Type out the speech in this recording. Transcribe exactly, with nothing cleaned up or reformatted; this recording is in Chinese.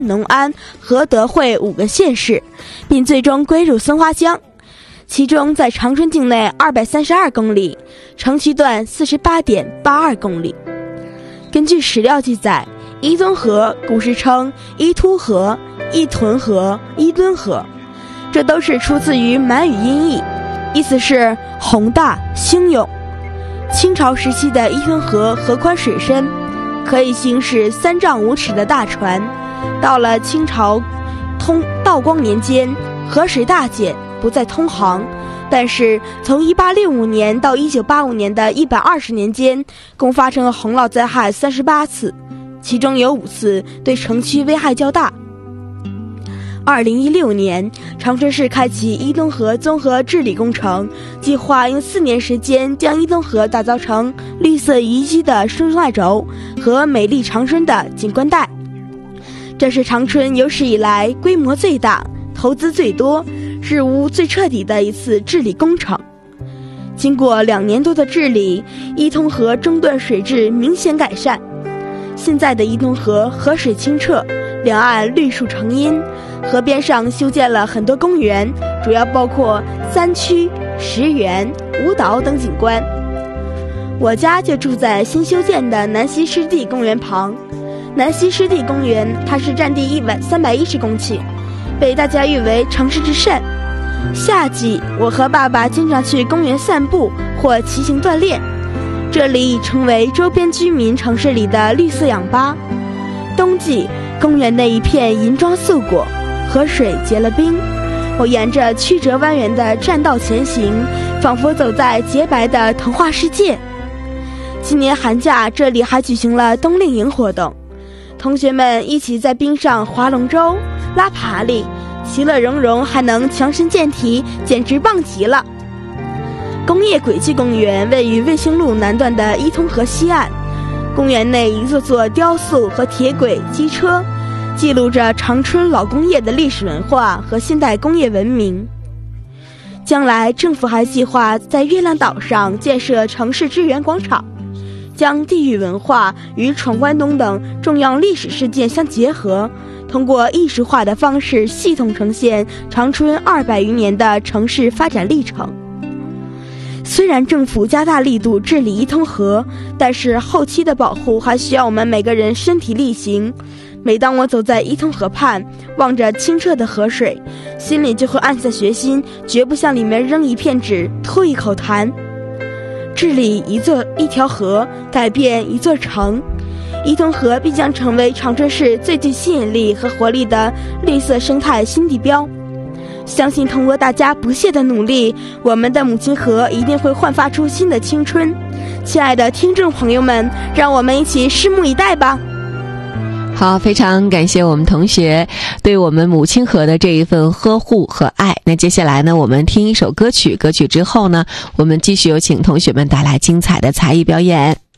农安和德惠五个县市，并最终归入松花江。其中在长春境内二百三十二公里，城区段 四十八点八二公里。根据史料记载，伊东河古时称伊突河、伊屯河、伊墩河，这都是出自于满语音译，意思是宏大兴勇。清朝时期的伊顿河河宽水深，可以行驶三丈五尺的大船。到了清朝通道光年间，河水大减，不再通航。但是从一八六五年到一九八五年的一百二十年间，共发生了洪涝灾害三十八次，其中有五次对城区危害较大。二零一六年，长春市开启伊东河综合治理工程，计划用四年时间将伊东河打造成绿色宜居的生态轴和美丽长春的景观带。这是长春有史以来规模最大、投资最多、事务最彻底的一次治理工程。经过两年多的治理，伊通河中段水质明显改善。现在的伊通河河水清澈，两岸绿树成荫，河边上修建了很多公园，主要包括三区、石园、舞蹈等景观。我家就住在新修建的南溪湿地公园旁。南溪湿地公园，它是占地一百三百一十公顷，被大家誉为城市之肾。夏季，我和爸爸经常去公园散步或骑行锻炼，这里已成为周边居民城市里的绿色氧吧。冬季，公园内一片银装素裹，河水结了冰，我沿着曲折蜿蜒的栈道前行，仿佛走在洁白的童话世界。今年寒假，这里还举行了冬令营活动，同学们一起在冰上划龙舟、拉爬犁，其乐融融，还能强身健体，简直棒极了。工业轨迹公园位于卫星路南段的伊通河西岸，公园内一座座雕塑和铁轨机车，记录着长春老工业的历史文化和现代工业文明。将来政府还计划在月亮岛上建设城市支援广场，将地域文化与闯关东等重要历史事件相结合，通过艺术化的方式系统呈现长春二百余年的城市发展历程。虽然政府加大力度治理伊通河，但是后期的保护还需要我们每个人身体力行。每当我走在伊通河畔，望着清澈的河水，心里就会暗下决心，绝不向里面扔一片纸，吐一口痰。治理一座一条河，改变一座城，伊通河必将成为长春市最具吸引力和活力的绿色生态新地标。相信通过大家不懈的努力，我们的母亲河一定会焕发出新的青春。亲爱的听众朋友们，让我们一起拭目以待吧。 好，非常感谢我们同学对我们母亲河的这一份呵护和爱。那接下来呢，我们听一首歌曲，歌曲之后呢，我们继续有请同学们带来精彩的才艺表演。